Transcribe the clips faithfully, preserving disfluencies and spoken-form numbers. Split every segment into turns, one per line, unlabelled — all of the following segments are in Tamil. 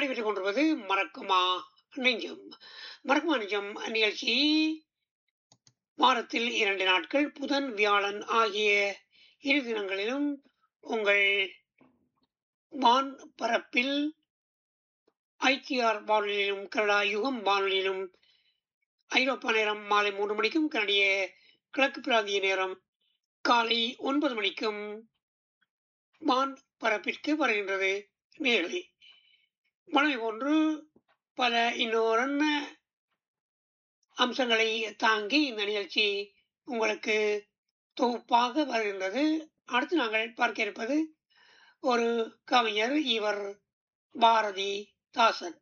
நடைபெற்றுக் கொண்டிருப்பது மறக்குமா நெஞ்சம். மறக்குமா நெஞ்சம் நிகழ்ச்சி வாரத்தில் இரண்டு நாட்கள் புதன் வியாழன் ஆகிய இரு தினங்களிலும் உங்கள் வான் பரப்பில் ஐடிஆர் வானொலியிலும் கனடா யுகம் வானொலியிலும் ஐரோப்பா நேரம் மாலை மூன்று மணிக்கும் கனடிய கிழக்கு பிராந்திய நேரம் காலை ஒன்பது மணிக்கும் வான் பரப்பிற்கு வருகின்றது. நேரலை மழை போன்று பல இன்னொரு அம்சங்களை தாங்கி இந்த நிகழ்ச்சி உங்களுக்கு தொகுப்பாக வருகின்றது. அடுத்து நாங்கள் பார்க்க இருப்பது ஒரு கவிஞர், இவர் பாரதிதாசன்.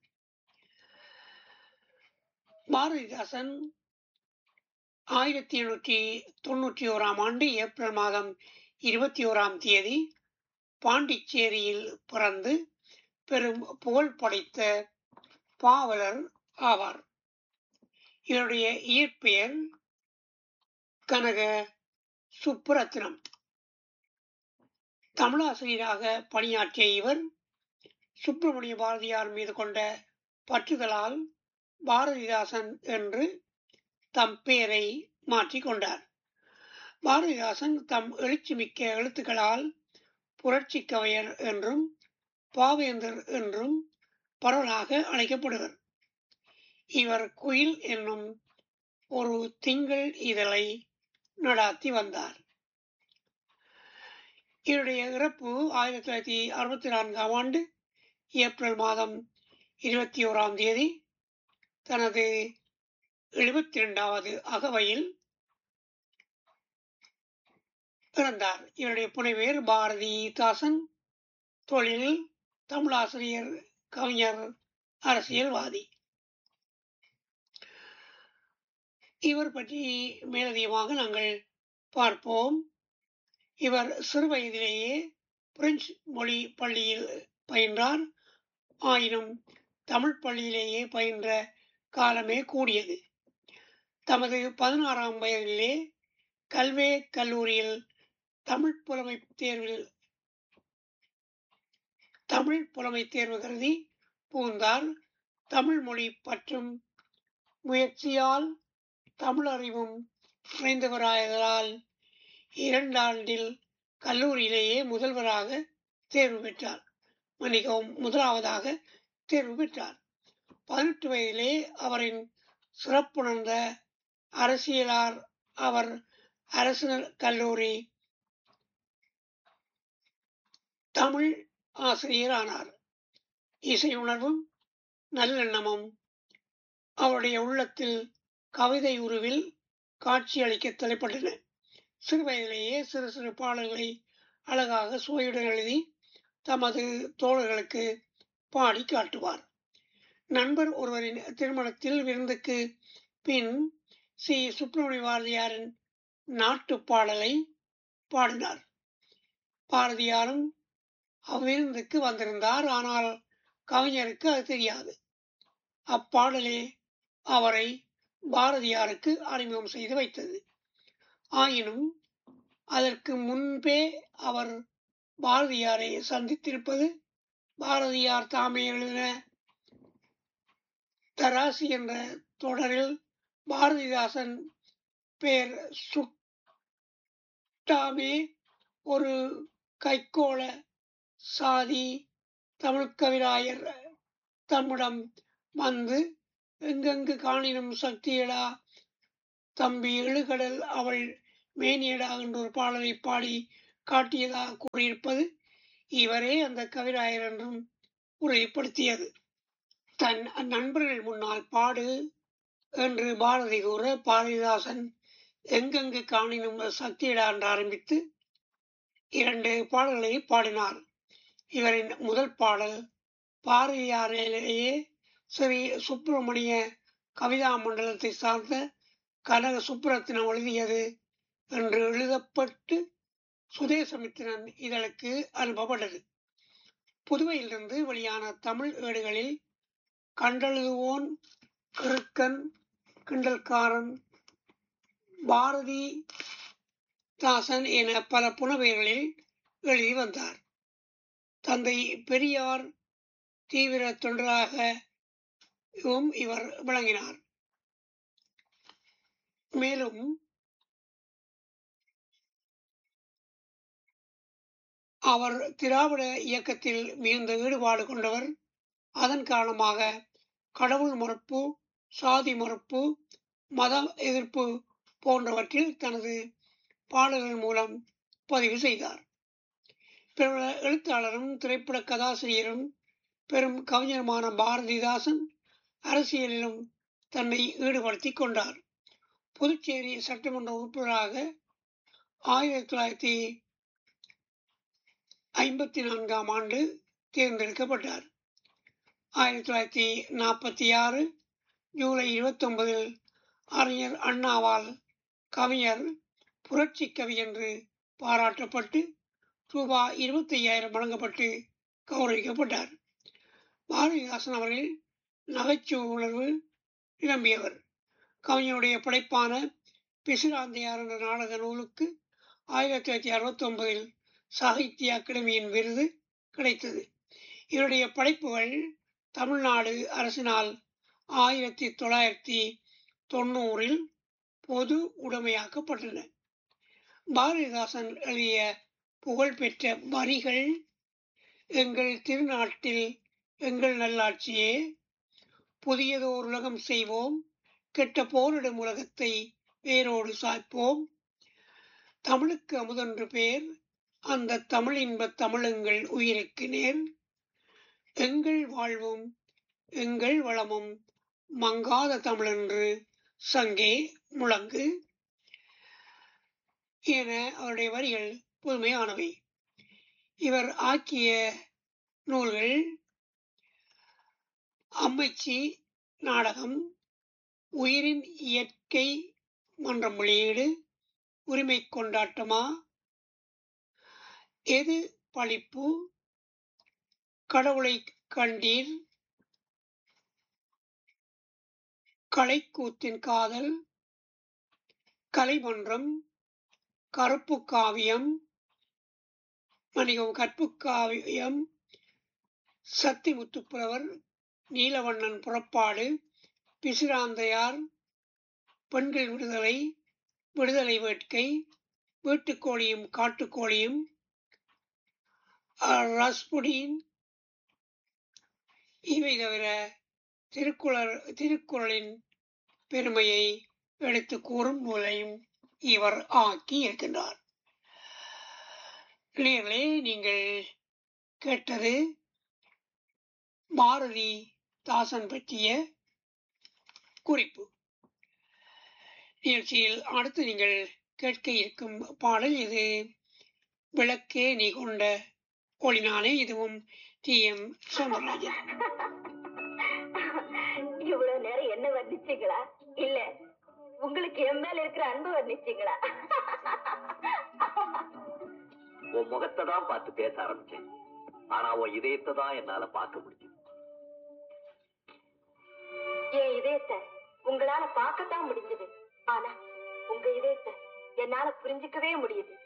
பாரதிதாசன் ஆயிரத்தி எண்ணூற்றி தொன்னூற்றி ஓராம் ஆண்டு ஏப்ரல் மாதம் இருபத்தி ஓராம் தேதி பாண்டிச்சேரியில் பிறந்து பெரும் புகழ் படைத்த பாவலர் ஆவார். இவருடைய இயற்பெயர் கனக சுப்புரத்னம். தமிழாசிரியராக பணியாற்றிய இவர் சுப்பிரமணிய பாரதியார் மீது கொண்ட பற்றுதலால் பாரதிதாசன் என்று தம் பெயரை மாற்றிக் கொண்டார். பாரதிதாசன் தம் எழுச்சிமிக்க எழுத்துக்களால் புரட்சி கவிஞர் என்றும் பாவேந்தர் என்றும் பரவலாக அழைக்கப்படுவர். இவர் குயில் என்னும் ஒரு திங்கள் இதழை நடாத்தி வந்தார். இவருடைய இறப்பு ஆயிரத்தி தொள்ளாயிரத்தி அறுபத்தி நான்காம் ஆண்டு ஏப்ரல் மாதம் இருபத்தி ஓராம் தேதி தனது எழுபத்தி இரண்டாவது அகவையில் பிறந்தார். இவருடைய புனைவேர் பாரதிதாசன். தொழிலில் தமிழாசிரியர், கவிஞர், அரசியல்வாதி. இவர் பற்றி மேலதிகமாக நாங்கள் பார்ப்போம். இவர் சிறு வயதிலேயே பிரெஞ்சு மொழி பள்ளியில் பயின்றார். ஆயினும் தமிழ் பள்ளியிலேயே பயின்ற காலமே கூடியது. தமது பதினாறாம் வயதிலே கல்வே கல்லூரியில் தமிழ் புலமை தேர்வில் தமிழ் புலமை தேர்வு கருதி புகுந்தார். தமிழ் மொழி பற்றும் முயற்சியால் தமிழ் அறிவும் நிறைந்தவராயதால் இரண்டாண்டில் கல்லூரியிலேயே முதல்வராக தேர்வு பெற்றார். மன்னிக்கவும், முதலாவதாக தேர்வு பெற்றார். பதினெட்டு வயதிலே அவரின் சிறப்புணர்ந்த அரசியலார் அவர் அரசு கல்லூரி தமிழ் ஆசிரியர் ஆனார். இசை உணர்வும் நல்லெண்ணமும் அவருடைய உள்ளத்தில் கவிதை உருவில் காட்சியளிக்க தலைப்பட்டன. சிறு வயதிலேயே சிறு சிறு பாடல்களை அழகாக சுவையுடன் எழுதி தமது தோழர்களுக்கு பாடி காட்டுவார். நண்பர் ஒருவரின் திருமணத்தில் விருந்துக்கு பின் சி சுப்பிரமணிய பாரதியாரின் நாட்டு பாடலை பாடினார். பாரதியாரும் அவ்விருந்துக்கு வந்திருந்தார். ஆனால் கவிஞருக்கு அது தெரியாது. அப்பாடலே அவரை பாரதியாருக்கு அறிமுகம் செய்து வைத்தது. ஆயினும் அதற்கு முன்பே அவர் பாரதியாரை சந்தித்திருப்பது பாரதியார் தாமே எழுதின தராசி என்ற தொடரில் பாரதிதாசன் பெயர் சுட்டாமே ஒரு கைக்கோள சாதி தமிழ் கவிராயர் தம்மிடம் வந்து எங்கெங்கு காணினும் சக்தியடா தம்பி எழுகடல் அவள் மேனியடா என்ற ஒரு பாடலை பாடி காட்டியதாக கூறியிருப்பது இவரே அந்த கவிராயர் என்றும் உறுதிப்படுத்தியது. தன் நண்பர்கள் முன்னால் பாடு என்று பாரதி கூற பாரதிதாசன் எங்கெங்கு காணினும் சக்தியடா என்று ஆரம்பித்து இரண்டு பாடல்களை பாடினார். இவரின் முதல் பாடல் பாரதியாரிலேயே ஸ்ரீ சுப்பிரமணிய கவிதா மண்டலத்தை சார்ந்த கனக சுப்புரத்தினம் எழுதியது என்று எழுதப்பட்டு சுதேசமித்திரன் இதழுக்கு அனுப்பப்பட்டது. புதுவையிலிருந்து வெளியான தமிழ் ஏடுகளில் கண்டெழுதுவோன், கிறுக்கன், கிண்டல்காரன், பாரதிதாசன் என பல புனப்பெயர்களில் எழுதி வந்தார். தந்தை பெரியார் தீவிர தொண்டராகவும் இவர் விளங்கினார். மேலும் அவர் திராவிட இயக்கத்தில் மிகுந்த ஈடுபாடு கொண்டவர். அதன் காரணமாக கடவுள் மறுப்பு, சாதி மறுப்பு, மத எதிர்ப்பு போன்றவற்றில் தனது பாடல்கள் மூலம் பதிவு செய்தார். பிரபல எழுத்தாளரும் திரைப்பட கதாசிரியரும் பெரும் கவிஞருமான பாரதிதாசன் அரசியலிலும் தன்னை ஈடுபடுத்திக் கொண்டார். புதுச்சேரி சட்டமன்ற உறுப்பினராக ஆயிரத்தி தொள்ளாயிரத்தி ஐம்பத்தி நான்காம் ஆண்டு தேர்ந்தெடுக்கப்பட்டார். ஆயிரத்தி தொள்ளாயிரத்தி நாற்பத்தி ஆறு ஜூலை இருபத்தி ஒன்பதில் அறிஞர் அண்ணாவால் கவிஞர் புரட்சி கவி என்று பாராட்டப்பட்டு ரூபாய் இருபத்தி ஐயாயிரம் வழங்கப்பட்டு கௌரவிக்கப்பட்டார். பாரதிதாசன் அவர்கள் நகைச்சுவை உணர்வு நிரம்பியவர். கவிஞருடைய படைப்பான பிசிராந்தையார் என்ற நாடக நூலுக்கு ஆயிரத்தி தொள்ளாயிரத்தி அறுபத்தி ஒன்பதில் சாகித்ய அகாடமியின் விருது கிடைத்தது. இவருடைய படைப்புகள் தமிழ்நாடு அரசினால் ஆயிரத்தி தொள்ளாயிரத்தி தொண்ணூறில் பொது உடைமையாக்கப்பட்டன. பாரதிதாசன் எழுதிய புகழ்பெற்ற வரிகள் எங்கள் திருநாட்டில் எங்கள் நல்லாட்சியே, புதியதோர் உலகம் செய்வோம், கெட்ட போரிடும் உலகத்தை வேரோடு சாய்ப்போம், தமிழுக்கு அமுதென்று பேர், அந்த தமிழ் இன்பத் தமிழெங்கள் உயிருக்கு நேர், எங்கள் வாழ்வும் எங்கள் வளமும் மங்காத தமிழென்று சங்கே முழங்கு என அவருடைய வரிகள் புதுமையானவை. இவர் ஆக்கிய நூல்கள் அம்மைச்சி நாடகம், உயிரின் இயற்கை மன்றம் வெளியீடு, உரிமை கொண்டாட்டமா, எது பழிப்பு, கடவுளை கண்டீர், கலைக்கூத்தின் காதல், கலைமன்றம், கருப்பு காவியம், மணிகம் கற்பு காவியம், சத்திமுத்துப்புலவர், நீலவண்ணன் புறப்பாடு, பிசிராந்தையார், பெண்கள் விடுதலை, விடுதலை வேட்கை, வீட்டுக்கோழியும் காட்டுக்கோழியும், ரஸ்புடீன், இவை தவிர திருக்குறள் திருக்குறளின் பெருமையை எடுத்து கூறும் நூலையும் இவர் ஆக்கி இருக்கின்றார். இளைஞர்களே, நீங்கள் கேட்டது பாரதி தாசன் பற்றிய குறிப்பு. நிகழ்ச்சியில் அடுத்து நீங்கள் கேட்க இருக்கும் பாடல் இது விளக்கே நீ கொண்ட ஒளினானே. இதுவும் டி எம் சௌந்தரராஜன்.
இவ்வளவு நேரம் என்ன வர்ணிச்சீங்களா, இல்ல உங்களுக்கு என் மேல இருக்கிற அன்பு வர்ணிச்சீங்களா?
உன் முகத்தை தான் பார்த்து பேச ஆரம்பிச்சேன், ஆனா உன் இதயத்தை தான் என்னால பார்க்க முடியும்.
என் இதயத்தை உங்களால பார்க்கத்தான் முடிஞ்சது, ஆனா உங்க இதயத்தை என்னால புரிஞ்சுக்கவே முடியுது.